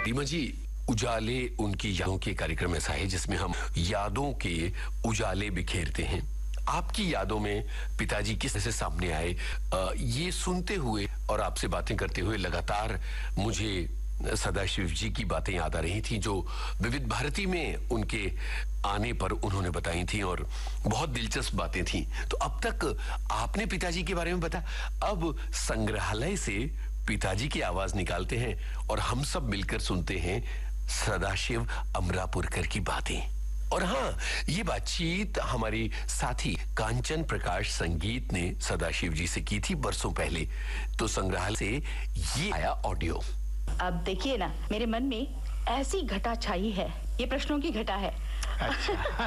रीमा जी, उजाले उनकी यादों के कार्यक्रम ऐसा है जिसमें हम यादों के उजाले बिखेरते हैं। आपकी यादों में पिताजी किस तरह से सामने आए, ये सुनते हुए और आपसे बातें करते हुए लगातार मुझे सदाशिव जी की बातें याद आ रही थी जो विविध भारती में उनके आने पर उन्होंने बताई थी और बहुत दिलचस्प बातें थी। तो अब तक आपने पिताजी के बारे में बताया, अब संग्रहालय से पिताजी की आवाज निकालते हैं और हम सब मिलकर सुनते हैं सदाशिव अमरापुरकर की बातें। और हाँ, ये बातचीत हमारी साथी कांचन प्रकाश संगीत ने सदाशिव जी से की थी बरसों पहले। तो संग्रहालय से ये आया ऑडियो। अब देखिए ना, मेरे मन में ऐसी घटा छाई है, ये प्रश्नों की घटा है। अच्छा।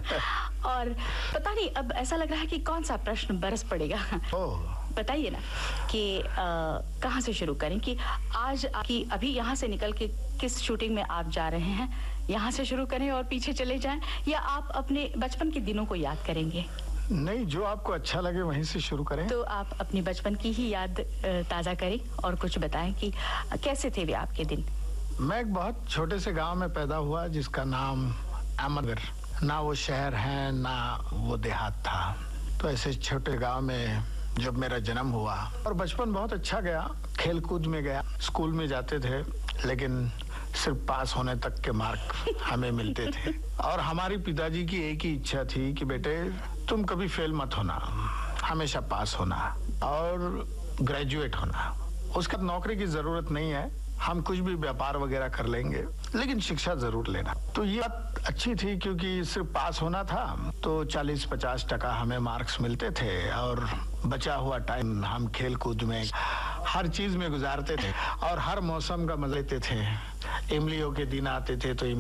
और पता नहीं अब ऐसा लग रहा है कि कौन सा प्रश्न बरस पड़ेगा। बताइए ना कि कहाँ से शुरू करें, कि आज की अभी यहाँ से निकल के किस शूटिंग में आप जा रहे हैं, यहाँ से शुरू करें और पीछे चले जाएं, या आप अपने बचपन के दिनों को याद करेंगे? नहीं, जो आपको अच्छा लगे वहीं से शुरू करें। तो आप अपनी बचपन की ही याद ताजा करें और कुछ बताएं कि कैसे थे वे आपके दिन। मैं एक बहुत छोटे से गांव में पैदा हुआ जिसका नाम अहमदनगर, ना वो शहर है ना वो देहात था। तो ऐसे छोटे गांव में जब मेरा जन्म हुआ और बचपन बहुत अच्छा गया, खेल कूद में गया, स्कूल में जाते थे लेकिन सिर्फ पास होने तक के मार्क हमें मिलते थे। और हमारी पिताजी की एक ही इच्छा थी कि बेटे तुम कभी फेल मत होना, हमेशा पास होना और ग्रेजुएट होना। उसके बाद नौकरी की जरूरत नहीं है, हम कुछ भी व्यापार वगैरह कर लेंगे, लेकिन शिक्षा जरूर लेना। तो ये बात अच्छी थी क्योंकि सिर्फ पास होना था तो 40-50% हमें मार्क्स मिलते थे और बचा हुआ टाइम हम खेल कूद में हर चीज में गुजारते थे और हर मौसम का मजा लेते थे। इमलियों के दिन आते थे तो